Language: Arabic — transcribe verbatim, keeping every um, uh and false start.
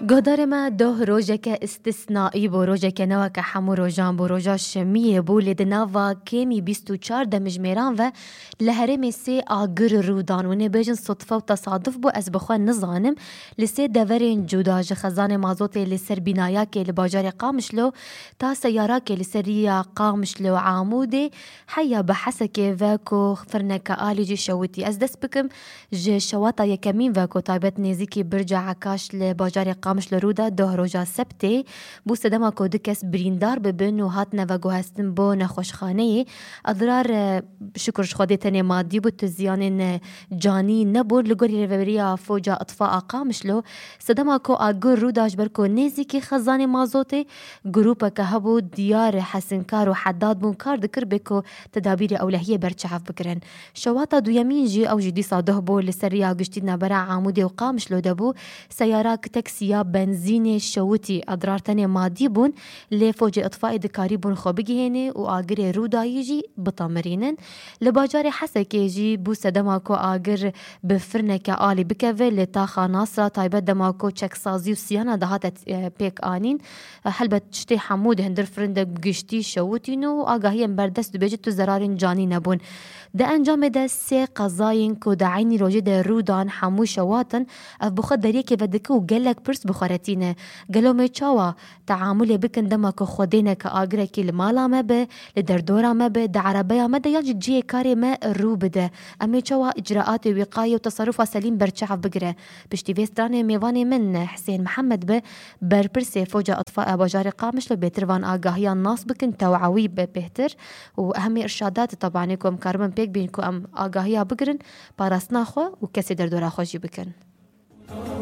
گهدار ما ده روزك استثنائي بو روزك نوك حمو روجان بو روجا شمیه بو لدناوا کمی بیست و چهار دمجمیران و لهرم سه آگر رودان و نبیجن صدفه و تصادف بو از بخواه نزانم لسه دورین جوداج خزان مازوت لسر بنایا که لباجار قامشلو تا سیارا که لسریا قامشلو عاموده حیا بحسك وكو فرنك آلی جی شوتي از دست بکم جه شواتا یکمین وكو تایبت نزیکی برج عکاش لباجار قامش لرودا ده روزا سبته بو سدما کو دکس بریندار ببن و هات نوگو هستن بو نخوشخانه اضرار شکرش خودتنی مادی بو تزیان جانی نبود لگوری رووریا فوجا اطفاء قامش لو سدما کو آگر روداش برکو نزیکی خزان مازوته گروپا که هبو دیار حسنکار و حداد بون کار دکر بکو تدابیر اولهیه برچحف بکرن شواتا دویمین جی او جدی صاده بو لسریا گشتی نبرا عامودی و قامش لو دبو سیارا تاکسیا بنزین شوتی اضرارتن مادی بون لفوج اطفاء دکاری بون خوبگی هنه و آگر رودایی جی بطامرینن لباجار حسکی جی بو سدماکو آگر بفرنک آلی بکوه لطاخا ناصرا تایبت دماکو چک سازی و سیانا دهات پیک آنین حلبت چتی حمود هندر فرند گشتی شوتینو و آگاهیم بردست بیجت تو زرارین جانی نبون ده انجام ده سه قضاین که ده عینی روژه ده رودان حمو شواتن اف بخود دریه که ودکو گلک پرس بخورتینه گلو می چاوا تعامل بکن دما که خودینه که آگره که لمالا ما به لدردورا ما به ده عربیا ما ده یا جی کاری ما رو بده امی چاوا اجراءات وقایه و تصرف سلیم برچعف بگره پشتی ویستران میوان من حسین محمد به برپرسه فوجا اطفاء باجار قامش لو بهتروان آگاهیان ناس بکن توعوی به بهتر و اهمی ارشادات طبعا کم کارمن پیک بین که ام آگاهیا بگرن پاراسنا خو و کسی دردورا خوشی بکن